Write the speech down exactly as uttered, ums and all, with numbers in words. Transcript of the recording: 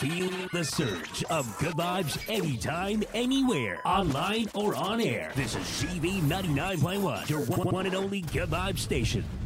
Feel the surge of good vibes anytime, anywhere, online or on air. This is Z V ninety-nine point one, your one, one and only good vibes station.